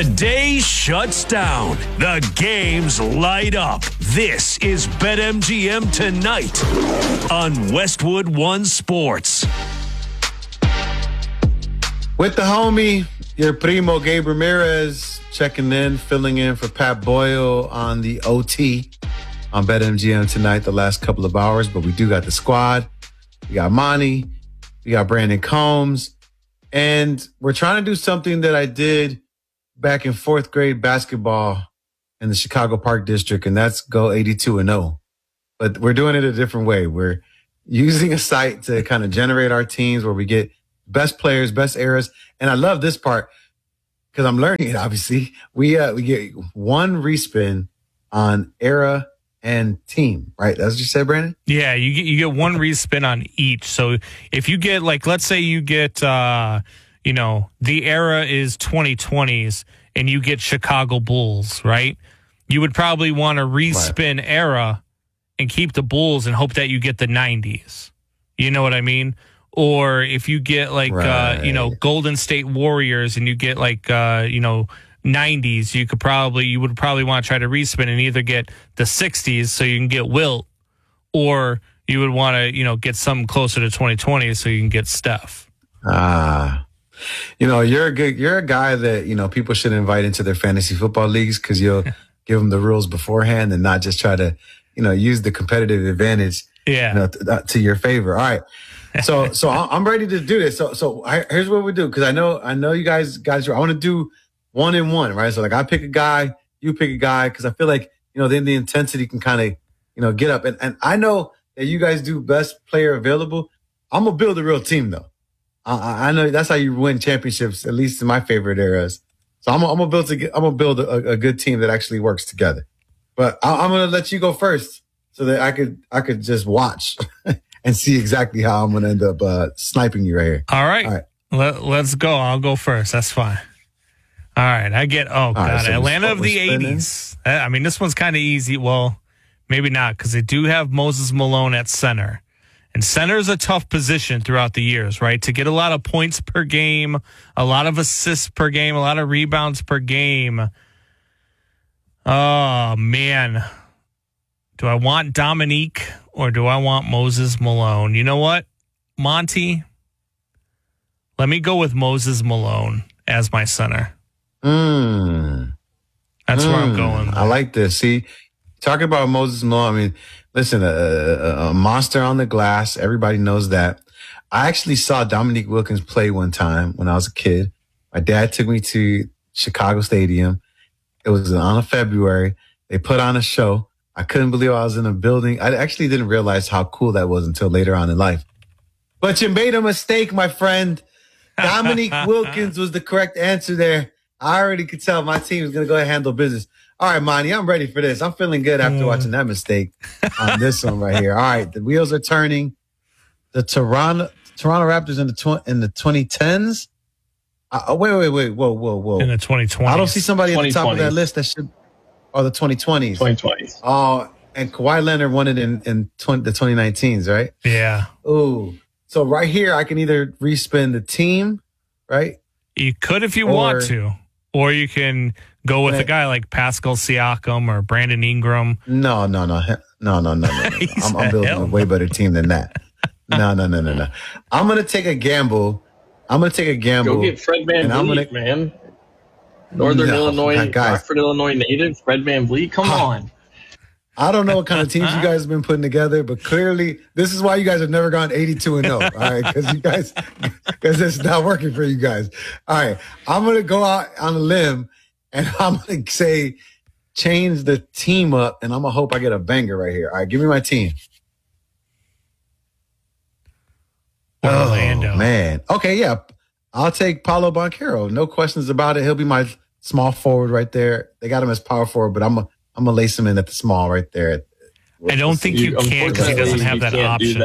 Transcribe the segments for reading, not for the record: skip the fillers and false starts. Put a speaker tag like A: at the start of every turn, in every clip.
A: The day shuts down. The games light up. This is BetMGM Tonight on Westwood One Sports.
B: With the homie, your primo Gabe Ramirez checking in, filling in for Pat Boyle on the OT on BetMGM Tonight the last couple of hours. But we do got the squad. We got Monty. We got Brandon Combs. And we're trying to do something that I did back in fourth grade basketball in the Chicago Park District, and that's go 82-0. But we're doing it a different way. We're using a site to kind of generate our teams where we get best players, best eras. And I love this part because I'm learning it, obviously. We get one respin on era and team, right? That's what you said, Brandon?
C: Yeah, you get one respin on each. So if you get, like, let's say you get, the era is 2020s and you get Chicago Bulls, right? You would probably want to respin era and keep the Bulls and hope that you get the 90s. You know what I mean? Or if you get Golden State Warriors and you get 90s, you would probably want to try to respin and either get the 60s so you can get Wilt, or you would want to, get something closer to 2020 so you can get Steph.
B: You're a guy that, people should invite into their fantasy football leagues because you'll give them the rules beforehand and not just try to, use the competitive advantage to your favor. All right. So I'm ready to do this. So here's what we do. Cause I know you guys, I want to do 1-1, right? So I pick a guy, you pick a guy. Cause I feel like, then the intensity can kind of, get up. And I know that you guys do best player available. I'm going to build a real team though. I know that's how you win championships, at least in my favorite eras. So I'm going to build a good team that actually works together. But I'm going to let you go first so that I could just watch and see exactly how I'm going to end up sniping you right here.
C: All right. Let's go. I'll go first. That's fine. All right. I get, Atlanta of the 80s. I mean, this one's kind of easy. Well, maybe not because they do have Moses Malone at center. And center is a tough position throughout the years, right? To get a lot of points per game, a lot of assists per game, a lot of rebounds per game. Oh, man. Do I want Dominique or do I want Moses Malone? You know what, Monty? Let me go with Moses Malone as my center. That's where I'm going with.
B: I like this. See, talking about Moses Malone, I mean, listen, a monster on the glass. Everybody knows that. I actually saw Dominique Wilkins play one time when I was a kid. My dad took me to Chicago Stadium. It was on a February. They put on a show. I couldn't believe I was in a building. I actually didn't realize how cool that was until later on in life. But you made a mistake, my friend. Dominique Wilkins was the correct answer there. I already could tell my team was going to go ahead and handle business. All right, Monty, I'm ready for this. I'm feeling good after watching that mistake on this one right here. All right, the wheels are turning. The Toronto Raptors in the 2010s. Wait. Whoa.
C: In the 2020s.
B: I don't see somebody at the top of that list that should. Oh, the 2020s.
D: 2020s.
B: Oh, and Kawhi Leonard won it in the 2019s, right?
C: Yeah.
B: Ooh. So right here, I can either respin the team, right?
C: You could if you want to. Or you can go with a guy like Pascal Siakam or Brandon Ingram.
B: No. I'm building a way better team than that. No. I'm going to take a gamble.
D: Go get Fred VanVleet, man. Northern Illinois, Rockford, Illinois native, Fred VanVleet. Come on.
B: I don't know what kind of teams you guys have been putting together, but clearly this is why you guys have never gone 82-0. All right, because it's not working for you guys. All right, I'm gonna go out on a limb and I'm gonna say change the team up, and I'm gonna hope I get a banger right here. All right, give me my team.
C: Orlando.
B: Oh man. Okay, yeah, I'll take Paolo Banchero. No questions about it. He'll be my small forward right there. They got him as power forward, but I'm gonna lace him in at the small right there.
C: I don't think you can because he doesn't have that option.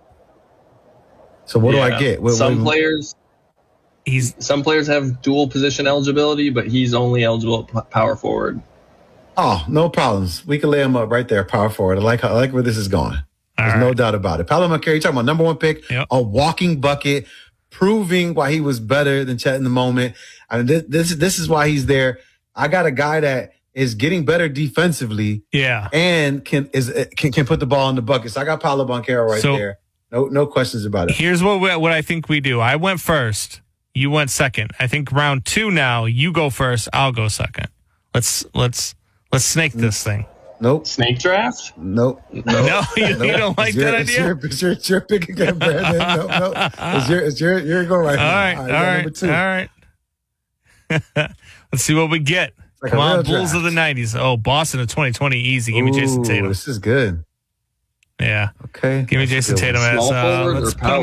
B: So what do I get?
D: Some players have dual position eligibility, but he's only eligible at power forward.
B: Oh, no problems. We can lay him up right there, power forward. I like where this is going. There's no doubt about it. Paolo Banchero, you're talking about number one pick, a walking bucket, proving why he was better than Chet in the moment. This is why he's there. I got a guy that is getting better defensively.
C: Yeah.
B: And can put the ball in the bucket. So I got Paolo Banchero there. No questions about it.
C: Here's what I think we do. I went first. You went second. I think round 2 now. You go first. I'll go second. Let's snake this thing.
B: Nope.
D: Snake draft?
B: Nope.
C: No, you don't like that idea?
B: It's your pick again, Brandon. No. It's your go right now.
C: All right. Let's see what we get. Come on, Bulls of the 90s. Oh, Boston of 2020, easy. Give me Jason Tatum.
B: This is good.
C: Yeah.
B: Okay.
C: Give me Jason Tatum as let's put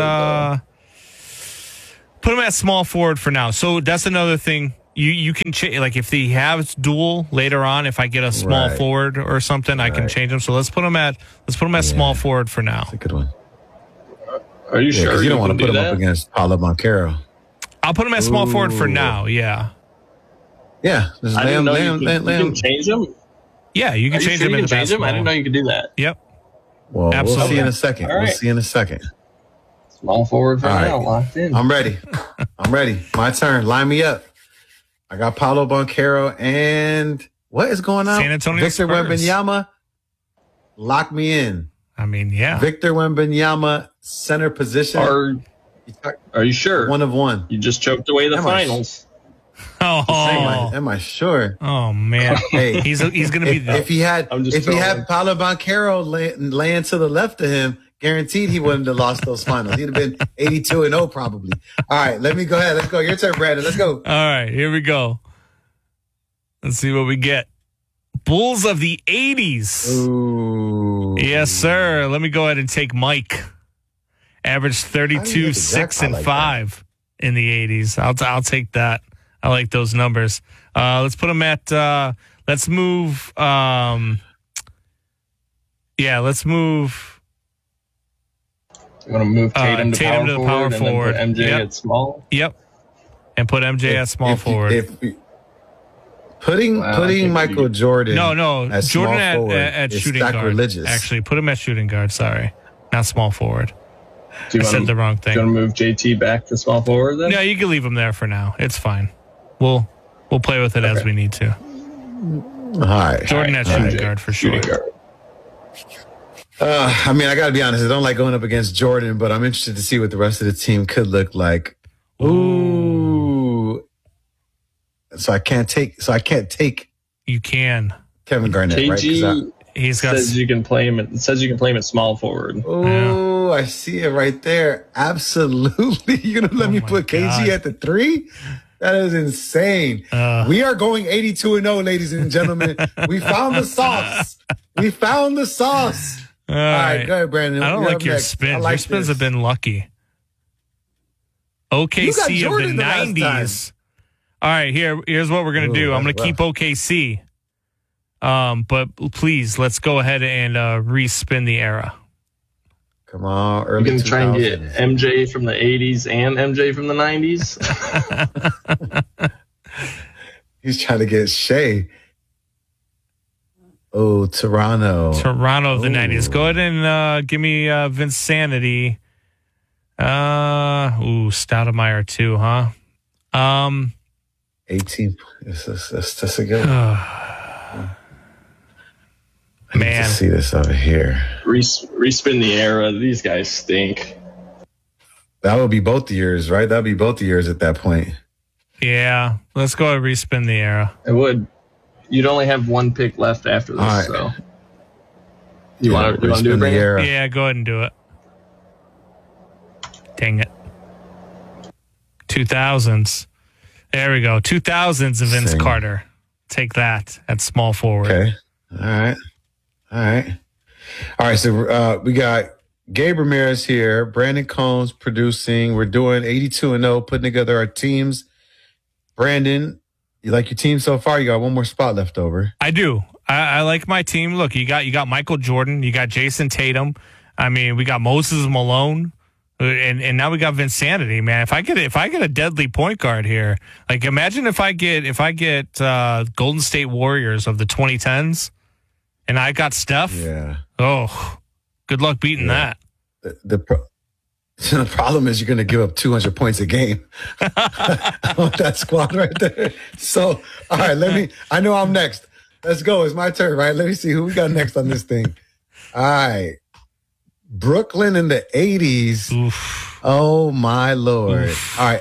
C: him at small forward for now. So that's another thing. You can change, like if he has dual later on, if I get a small forward or something, I can change him. So let's put him at small forward for now.
B: That's a good one.
D: Are you sure?
B: You don't want to put him up against Paolo Banchero.
C: I'll put him at small forward for now. Yeah.
B: Yeah.
D: I didn't know you can change him.
C: Yeah, you can change him in the basketball.
D: I didn't know you could do that.
C: Yep.
B: Well, absolutely. We'll see in a second. Right. We'll see in a second.
D: Small forward for now, locked in.
B: I'm ready. My turn. Line me up. I got Paolo Banchero and what is going on?
C: San Antonio
B: Victor
C: Spurs.
B: Wembanyama. Lock me in.
C: I mean, yeah.
B: Victor Wembanyama, center position.
D: Are you sure?
B: 1 of 1.
D: You just choked away the finals.
B: Am I sure?
C: Oh man,
B: hey,
C: he's going to be.
B: If he had Paolo Banchero laying to the left of him, guaranteed he wouldn't have lost those finals. He'd have been 82-0 probably. All right, let me go ahead. Let's go. Your turn, Brandon. Let's go.
C: All right, here we go. Let's see what we get. Bulls of the 80s.
B: Ooh.
C: Yes, sir. Let me go ahead and take Mike. Averaged 32, 6, and 5 in the 80s. I'll take that. I like those numbers. Let's put them at. Let's move. Let's move.
D: You want to move Tatum to the power forward and then put MJ at small?
C: Yep. And put MJ at small forward.
B: Putting Michael Jordan.
C: No.
B: As
C: Jordan
B: at
C: shooting guard. Actually, put him at shooting guard. Sorry, not small forward. I said the wrong thing.
D: Do you want to move JT back to small forward then?
C: No, you can leave him there for now. It's fine. We'll play with it as we need to.
B: All right.
C: Jordan at shooting guard for sure.
B: I mean, I got to be honest. I don't like going up against Jordan, but I'm interested to see what the rest of the team could look like. Ooh. So I can't take.
C: You can.
B: Kevin Garnett,
D: KG,
B: right?
C: He's got.
D: Says you can play him. It says you can play him at small forward.
B: Oh, I see it right there. Absolutely. You're gonna let me put KG at the 3? That is insane. We are going 82-0, ladies and gentlemen. We found the sauce. All right, go ahead, Brandon.
C: I don't like your spins. Your spins have been lucky. OKC of the 90s. All right, here's what we're going to do. I'm going to keep OKC. But please, let's go ahead and respin the era.
B: Come on, early 2000s.
D: You can try and get MJ from the 80s and MJ from the 90s.
B: He's trying to get Shea. Oh, Toronto
C: of the 90s. Go ahead and give me Vinsanity. Stoudemire too, huh?
B: 18. That's a good one. Man, see this over here.
D: Respin the era. These guys stink.
B: That would be both the years, right? That would be both the years at that point.
C: Yeah, let's go and respin the era.
D: It would. You'd only have one pick left after this, right. So. You want to do it, Brandon?
C: Yeah, go ahead and do it. Dang it. 2000s. There we go. 2000s of Vince Carter. Take that at small forward.
B: Okay. All right. So we got Gabe Ramirez here, Brandon Combs producing. We're doing 82-0, putting together our teams. Brandon, you like your team so far? You got one more spot left over.
C: I do. I like my team. Look, you got Michael Jordan, you got Jason Tatum. I mean, we got Moses Malone, and now we got Vinsanity. Man, if I get a deadly point guard here, like imagine if I get Golden State Warriors of the 2010s. And I got Steph.
B: Yeah.
C: Oh, good luck beating that.
B: So the problem is you're going to give up 200 points a game on that squad right there. So, all right, I know I'm next. Let's go. It's my turn, right? Let me see who we got next on this thing. All right. Brooklyn in the 80s. Oof. Oh, my Lord. Oof. All right.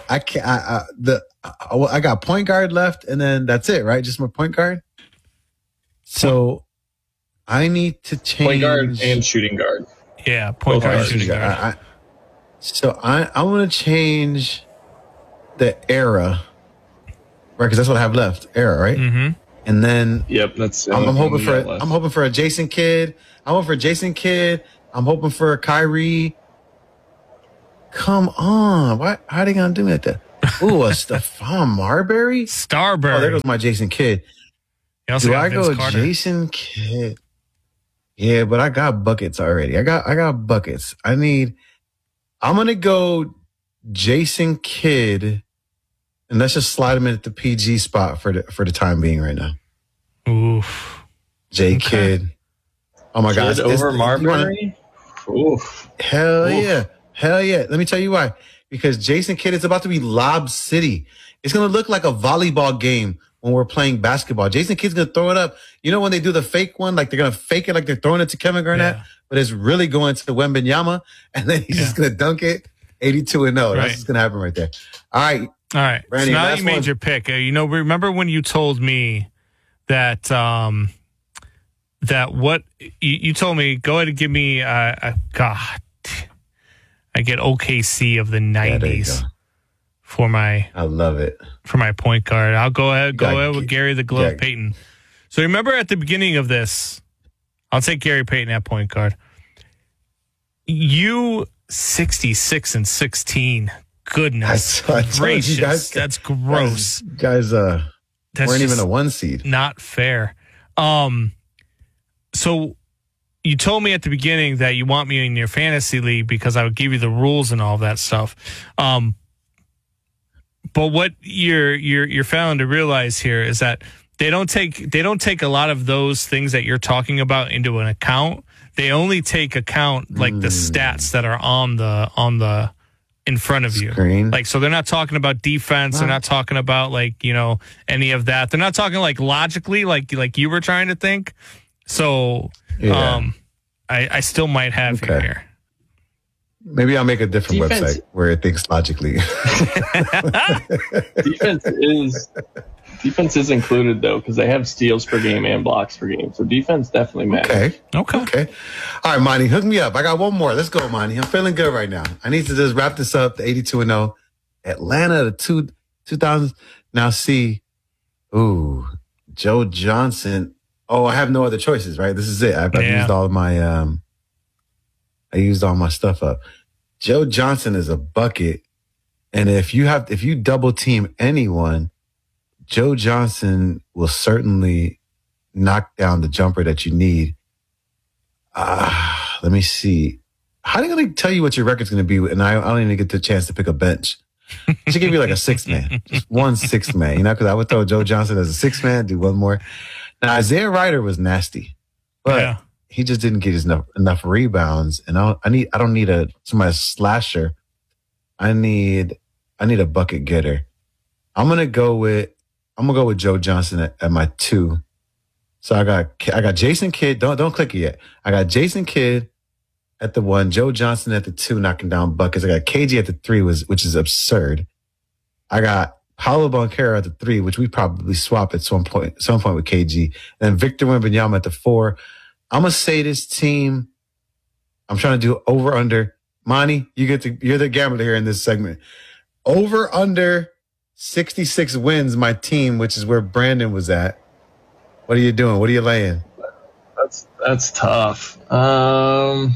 B: I got point guard left, and then that's it, right? Just my point guard. So I need to change.
D: Point guard and shooting guard.
C: Yeah, point guard and shooting guard.
B: So I want to change the era, right? Because that's what I have left. Era, right? Mm-hmm. And then
D: that's.
B: I'm hoping for a Jason Kidd. I'm hoping for a Jason Kidd. I'm hoping for a Kyrie. Come on, how are they gonna do that? Ooh, a Stephon Marbury,
C: Starbury.
B: Oh, there goes my Jason Kidd. Do I go
C: Carter.
B: Jason Kidd? Yeah, but I got buckets already. I got buckets. I'm going to go Jason Kidd, and let's just slide him into the PG spot for the time being right now.
C: Oof.
B: Kidd. Oh, my God.
D: Over Marbury?
B: Oof. Hell yeah. Let me tell you why. Because Jason Kidd is about to be Lob City. It's going to look like a volleyball game when we're playing basketball. Jason Kidd's going to throw it up. You know when they do the fake one? Like they're going to fake it like they're throwing it to Kevin Garnett? Yeah. But it's really going to Wembanyama, and then he's just going to dunk it 82-0. Right. That's what's going to happen right there. All right.
C: Randy, so now that you made your pick, remember when you told me that that what you told me, go ahead and give me God. I get OKC of the 90s for my.
B: I love it.
C: For my point guard. I'll go ahead with Gary the Glove Payton. So remember at the beginning of this, I'll take Gary Payton at point guard. You 66-16. Goodness gracious. That's gross.
B: Guys weren't even a 1 seed.
C: Not fair. So you told me at the beginning that you want me in your fantasy league because I would give you the rules and all of that stuff. But what you're failing to realize here is that they don't take a lot of those things that you're talking about into an account. They only take account like the stats that are on the in front of you.
B: Screen.
C: Like, so they're not talking about defense. Wow. They're not talking about any of that. They're not talking like logically, like you were trying to think. So, I still might have you here.
B: Maybe I'll make a different website where it thinks logically.
D: Defense is included though, because they have steals per game and blocks per game. So defense definitely matters.
B: Okay. All right, Monty, hook me up. I got one more. Let's go, Monty. I'm feeling good right now. I need to just wrap this up. The 82-0, Atlanta, the 2000s. Now see, Joe Johnson. Oh, I have no other choices, right? This is it. I've used all of my. I used all my stuff up. Joe Johnson is a bucket, and if you double team anyone, Joe Johnson will certainly knock down the jumper that you need. Let me see. How are they going to tell you what your record's going to be? And I don't even get the chance to pick a bench. I should give you like a 6-man, just 1 6-man, because I would throw Joe Johnson as a 6-man, do one more. Now, Isaiah Ryder was nasty, but he just didn't get enough rebounds. And I don't need somebody slasher. I need a bucket getter. I'm gonna go with Joe Johnson at my 2. So I got Jason Kidd. Don't click it yet. I got Jason Kidd at the 1, Joe Johnson at the 2, knocking down buckets. I got KG at the 3, which is absurd. I got Paolo Banchero at the 3, which we probably swap at some point with KG. And then Victor Wembanyama at the 4. I'm gonna say this team. I'm trying to do over under. Monty, you're the gambler here in this segment. Over under 66 wins, my team, which is where Brandon was at. What are you doing? What are you laying?
D: That's tough. I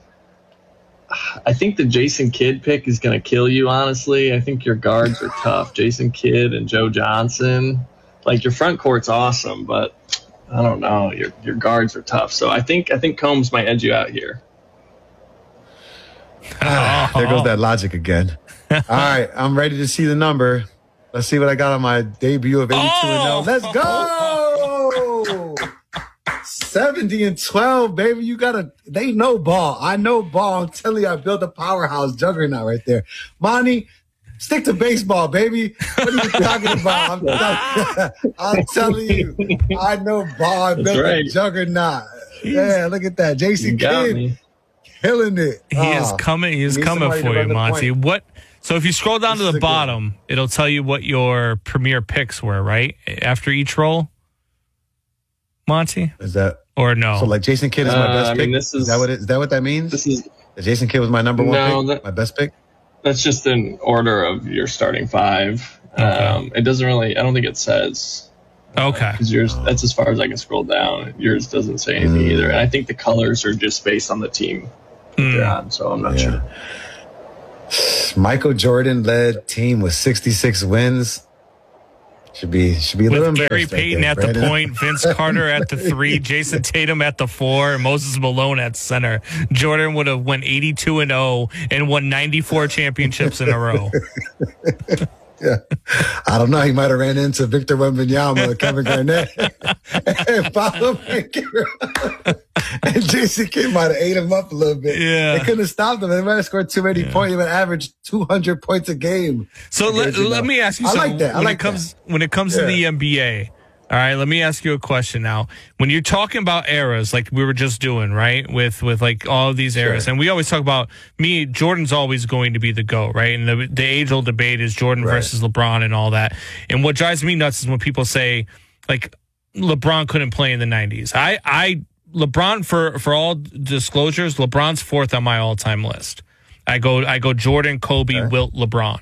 D: think the Jason Kidd pick is going to kill you, honestly. I think your guards are tough. Jason Kidd and Joe Johnson. Like, your front court's awesome, but I don't know. Your guards are tough. So I think Combs might edge you out here.
B: There goes that logic again. All right, I'm ready to see the number. Let's see what I got on my debut of 82-0. Let's go! 70-12, baby. They know ball. I know ball. I'm telling you, I built a powerhouse juggernaut right there. Monty, stick to baseball, baby. What are you talking about? I'm telling you, I know ball. I built a juggernaut. Yeah, look at that. Jason Kidd killing it.
C: He is coming. He is coming for you, Monty. So if you scroll down to the bottom, it'll tell you what your premier picks were, right? After each roll, Monty?
B: Is that
C: or no?
B: So like Jason Kidd is my best pick. Is that what that means? Jason Kidd was my number one pick, my best pick.
D: That's just in order of your starting five. Okay. It doesn't really. I don't think it says.
C: Okay.
D: Because yours, that's as far as I can scroll down. Yours doesn't say anything either, and I think the colors are just based on the team they're on. So I'm not sure.
B: Michael Jordan led team with 66 wins. Should be a little
C: embarrassed.
B: Gary
C: Payton at the point, Vince Carter at the 3, Jason Tatum at the 4, and Moses Malone at center. Jordan would have went 82-0 and won 94 championships in a row.
B: Yeah, I don't know. He might have ran into Victor Wembanyama, Kevin Garnett, and Paolo Banchero. And Jason Kidd might have ate him up a little bit.
C: Yeah,
B: they couldn't have stopped him. They might have scored too many points. He would average 200 points a game.
C: So let me ask you something.
B: I like that.
C: When it comes to the NBA. All right, let me ask you a question now. When you're talking about eras, like we were just doing, right, with like all of these eras, and we always talk about Jordan's always going to be the GOAT, right? And the age-old debate is Jordan versus LeBron and all that. And what drives me nuts is when people say, like, LeBron couldn't play in the 90s. LeBron, for all disclosures, LeBron's fourth on my all-time list. I go Jordan, Kobe, Wilt, LeBron.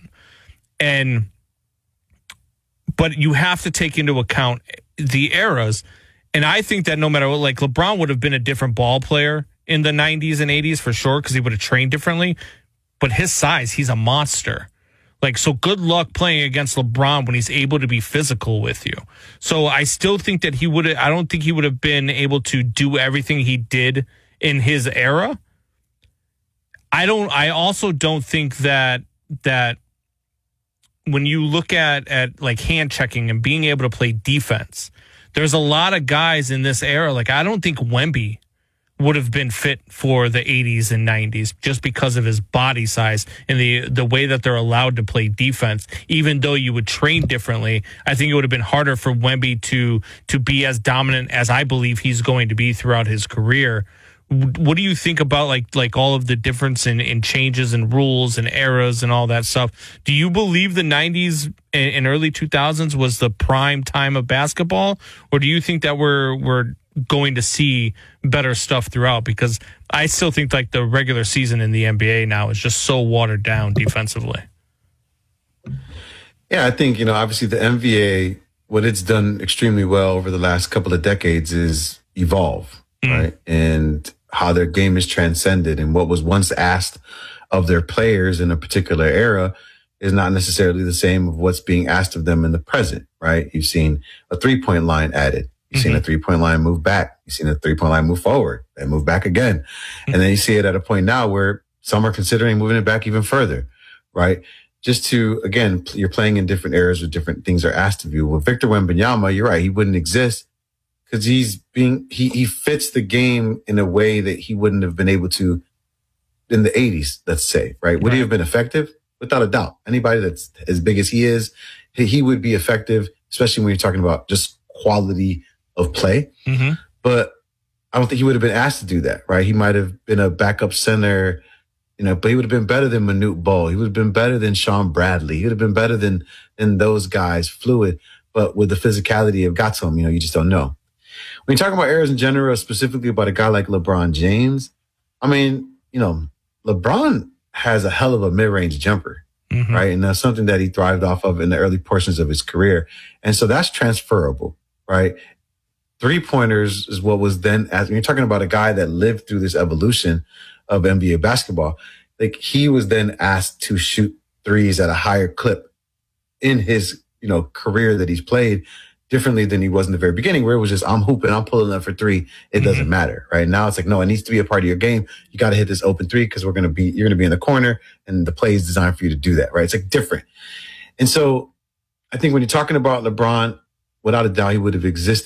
C: But you have to take into account the eras. And I think that no matter what, like LeBron would have been a different ball player in the 90s and 80s for sure because he would have trained differently. But his size, he's a monster. Like, so good luck playing against LeBron when he's able to be physical with you. So I still think that I don't think he would have been able to do everything he did in his era. I also don't think that when you look at like hand checking and being able to play defense, there's a lot of guys in this era. Like, I don't think Wemby would have been fit for the 80s and 90s just because of his body size and the way that they're allowed to play defense. Even though you would train differently, I think it would have been harder for Wemby to be as dominant as I believe he's going to be throughout his career. What do you think about like all of the difference in changes and rules and eras and all that stuff? Do you believe the 90s and early 2000s was the prime time of basketball, or do you think that we're going to see better stuff throughout? Because I still think like the regular season in the NBA now is just so watered down defensively.
B: Yeah, I think, obviously the NBA, what it's done extremely well over the last couple of decades is evolve, right? And how their game is transcended, and what was once asked of their players in a particular era is not necessarily the same of what's being asked of them in the present, right? You've seen a 3-point line added. You've seen a 3-point line move back. You've seen a 3-point line move forward and move back again. And then you see it at a point now where some are considering moving it back even further, right? Just to, again, you're playing in different eras where different things are asked of you. With Victor Wembanyama, you're right, he wouldn't exist because he fits the game in a way that he wouldn't have been able to in the 80s, let's say, right? Would he have been effective? Without a doubt. Anybody that's as big as he is, he would be effective, especially when you're talking about just quality of play. But I don't think he would have been asked to do that, right? He might have been a backup center, but he would have been better than Manute Bol. He would have been better than Sean Bradley. He would have been better than those guys, fluid, but with the physicality of got to him, you just don't know. When you're talking about eras in general, specifically about a guy like LeBron James, I mean, LeBron has a hell of a mid-range jumper, right? And that's something that he thrived off of in the early portions of his career. And so that's transferable, right? 3-pointers is what was then, when you're talking about a guy that lived through this evolution of NBA basketball, like he was then asked to shoot threes at a higher clip in his, career that he's played differently than he was in the very beginning, where it was just, I'm hooping, I'm pulling up for 3. It doesn't matter, right? Now it's like, no, it needs to be a part of your game. You got to hit this open 3 because you're going to be in the corner and the play is designed for you to do that, right? It's like different. And so I think when you're talking about LeBron, without a doubt, he would have existed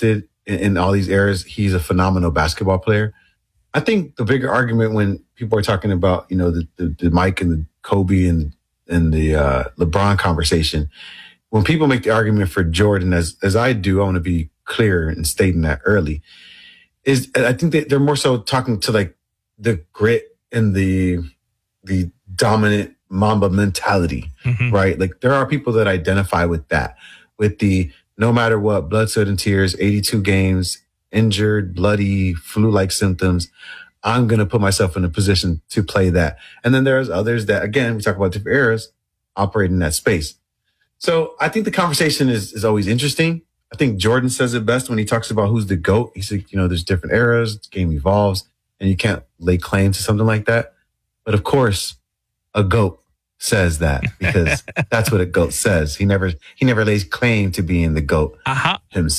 B: in all these eras, he's a phenomenal basketball player. I think the bigger argument when people are talking about, you know, the Mike and the Kobe and the LeBron conversation, when people make the argument for Jordan, as I do, I want to be clear in stating that early, is I think that they're more so talking to like the grit and the dominant Mamba mentality, right? Like there are people that identify with that, with the no matter what, blood, sweat, and tears, 82 games, injured, bloody, flu-like symptoms. I'm going to put myself in a position to play that. And then there's others that, again, we talk about different eras, operate in that space. So I think the conversation is always interesting. I think Jordan says it best when he talks about who's the GOAT. He said, you know, there's different eras, the game evolves, and you can't lay claim to something like that. But of course, a GOAT says that because that's what a GOAT says. He never lays claim to being the GOAT himself.